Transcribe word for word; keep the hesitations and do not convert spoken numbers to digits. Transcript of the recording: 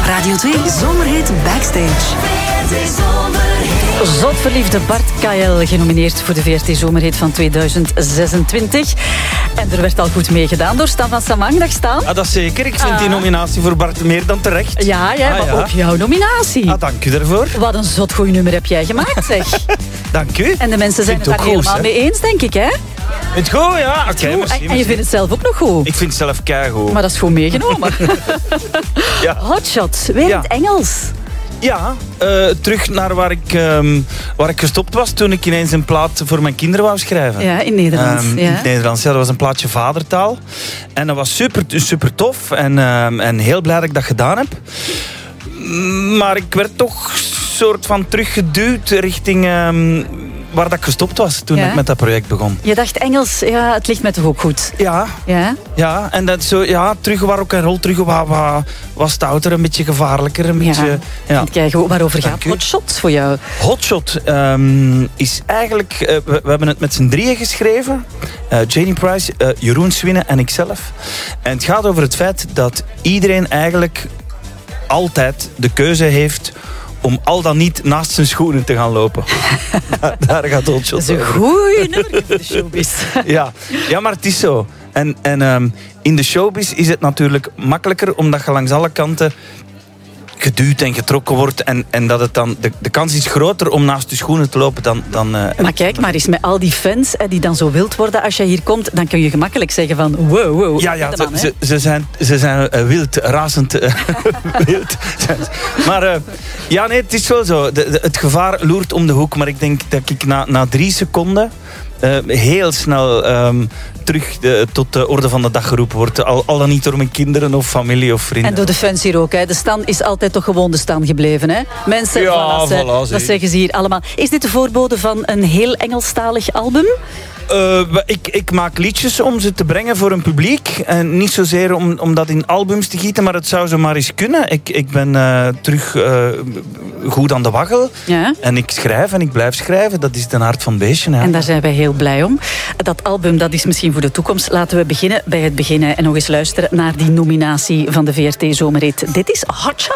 Radio twee Zomerhit Backstage. Zotverliefde Bart Kael, genomineerd voor de V R T Zomerhit van tweeduizend zesentwintig. En er werd al goed meegedaan door Stan van Samang. Dag Stan. Ah, dat zeker. Ik vind Ah. die nominatie voor Bart meer dan terecht. Ja, ja, Ah, maar ja. ook jouw nominatie. Ah, dank u daarvoor. Wat een zot goed nummer heb jij gemaakt, zeg. Dank u. En de mensen zijn het Vind daar het ook goed, helemaal hè? mee eens, denk ik, hè? Het goed, ja. Oké, Goed. merci, En, en je merci. vindt het zelf ook nog goed. Ik vind het zelf keigoed. Maar dat is goed meegenomen. Ja. Hotshot, weer Ja. in het Engels. Ja, uh, terug naar waar ik, um, waar ik gestopt was toen ik ineens een plaat voor mijn kinderen wou schrijven. Ja, in Nederlands. Um, ja. In het Nederlands, ja. Dat was een plaatje vadertaal. En dat was super, super tof. En, um, en heel blij dat ik dat gedaan heb. Maar ik werd toch soort van teruggeduwd richting um, waar dat ik gestopt was toen Ja. ik met dat project begon. Je dacht Engels, ja, het ligt mij toch ook goed. Ja, Ja? ja, en dat is zo, ja, terug waar ook een rol, terug wat, wat, wat stouter, een beetje gevaarlijker, een beetje... Ja. Kijk, waarover gaat Dank u. Hotshot voor jou? Hotshot um, is eigenlijk... Uh, we, we hebben het met z'n drieën geschreven. Uh, Janie Price, uh, Jeroen Swinne en ikzelf. En het gaat over het feit dat iedereen eigenlijk altijd de keuze heeft om al dan niet naast zijn schoenen te gaan lopen. daar, daar gaat Hotshot Dat is een over. goeie nummer voor de showbiz. Ja. ja, maar het is zo. En, en um, in de showbiz is het natuurlijk makkelijker, omdat je langs alle kanten geduwd en getrokken wordt. En, en dat het dan, de, de kans is groter om naast je schoenen te lopen dan... dan uh, Maar kijk maar eens, met al die fans hè, die dan zo wild worden als jij hier komt, dan kun je gemakkelijk zeggen van wow, wow. Ja, ja de ze, man, hè. ze, ze zijn, ze zijn uh, wild, razend uh, wild. Maar uh, ja, nee, het is wel zo. De, de, het gevaar loert om de hoek. Maar ik denk dat ik na, na drie seconden uh, heel snel um, terug de, tot de orde van de dag geroepen word. Al, al dan niet door mijn kinderen of familie of vrienden. En door de fans hier ook. Hè. De Stan is altijd toch gewoon de Stan gebleven. Hè. Mensen, Ja, voilà, ze- voilà, dat zie. zeggen ze hier allemaal. Is dit de voorbode van een heel Engelstalig album? Uh, ik, ik maak liedjes om ze te brengen voor een publiek. En niet zozeer om, om dat in albums te gieten, maar het zou zo maar eens kunnen. Ik, ik ben uh, terug uh, goed aan de waggel. Ja. En ik schrijf en ik blijf schrijven. Dat is de aard van het beestje. Ja. En daar zijn wij heel blij om. Dat album, dat is misschien voor de toekomst. Laten we beginnen bij het begin en nog eens luisteren naar die nominatie van de V R T Zomerhit. Dit is Hotshot.